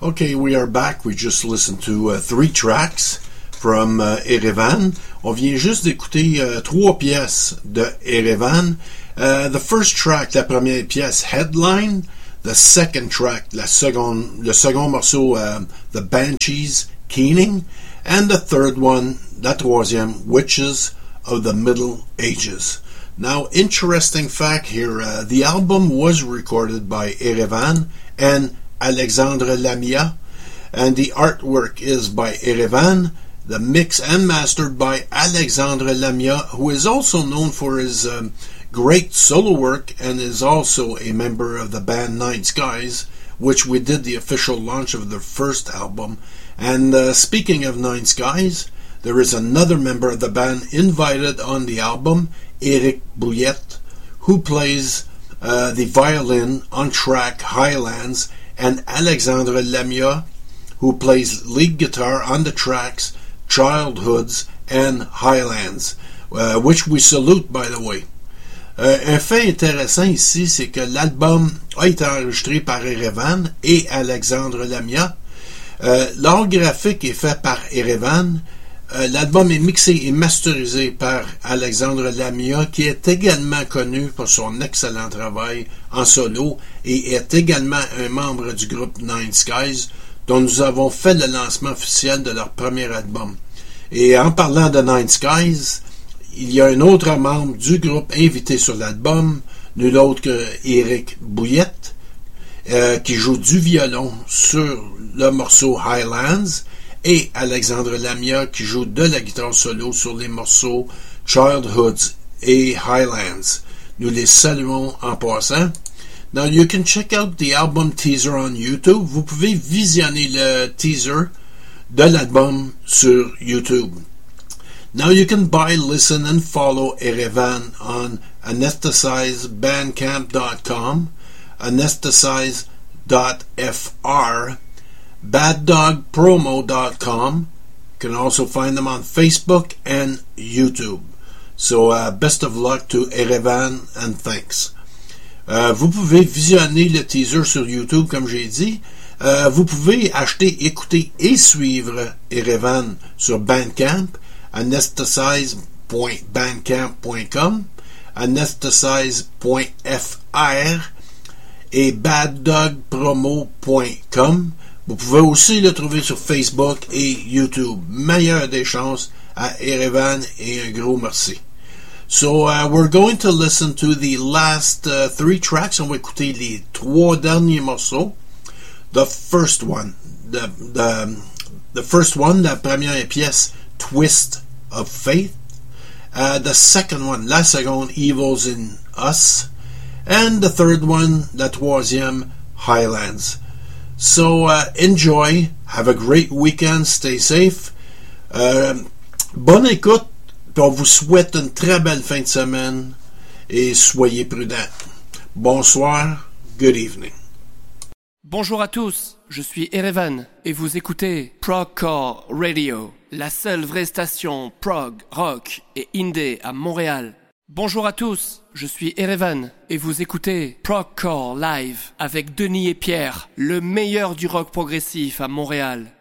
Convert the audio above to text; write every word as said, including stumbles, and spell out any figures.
Okay, we are back. We just listened to uh, three tracks from uh, Erevan. On vient juste d'écouter uh, trois pièces de Erevan. Uh, the first track, la première pièce, Headline. The second track, la seconde, le second morceau, uh, The Banshees, Keening. And the third one, la troisième, Witches of the Middle Ages. Now, interesting fact here, uh, the album was recorded by Erevan and Alexandre Lamia, and the artwork is by Erevan, the mix and mastered by Alexandre Lamia, who is also known for his um, great solo work and is also a member of the band Nine Skies, which we did the official launch of their first album. And uh, speaking of Nine Skies, there is another member of the band invited on the album, Eric Bouillet, who plays uh, the violin on track Highlands, and Alexandre Lamia, who plays lead guitar on the tracks Childhoods and Highlands, uh, which we salute, by the way. Euh, un fait intéressant ici, c'est que l'album a été enregistré par Erevan et Alexandre Lamia. Euh, l'art graphique est fait par Erevan. Euh, l'album est mixé et masterisé par Alexandre Lamia, qui est également connu pour son excellent travail en solo et est également un membre du groupe Nine Skies, dont nous avons fait le lancement officiel de leur premier album. Et en parlant de Nine Skies, il y a un autre membre du groupe invité sur l'album, nul autre que Eric Bouillet, euh, qui joue du violon sur le morceau Highlands, et Alexandre Lamia qui joue de la guitare solo sur les morceaux Childhoods et Highlands. Nous les saluons en passant. Now you can check out the album teaser on YouTube. Vous pouvez visionner le teaser de l'album sur YouTube. Now you can buy, listen and follow Erevan on anesthesize bandcamp dot com, anesthesize dot f r, bad dog promo dot com. You can also find them on Facebook and YouTube. So uh, best of luck to Erevan and thanks. Euh, vous pouvez visionner le teaser sur YouTube, comme j'ai dit. Euh, vous pouvez acheter, écouter et suivre Erevan sur Bandcamp, anesthesize dot bandcamp dot com, anesthesize dot f r et bad dog promo dot com. Vous pouvez aussi le trouver sur Facebook et YouTube. Meilleure des chances à Erevan et un gros merci. So uh, we're going to listen to the last uh, three tracks. On va écouter les trois derniers morceaux. The first one, the the the first one, la première pièce, Twist of Faith. Uh, the second one, la seconde, Evils in Us, and the third one, la troisième, Highlands. So uh, enjoy, have a great weekend, stay safe. Uh, bonne écoute. Puis on vous souhaite une très belle fin de semaine et soyez prudents. Bonsoir, good evening. Bonjour à tous, je suis Erevan et vous écoutez Progcore Radio, la seule vraie station prog, rock et indé à Montréal. Bonjour à tous, je suis Erevan et vous écoutez Progcore Live avec Denis et Pierre, le meilleur du rock progressif à Montréal.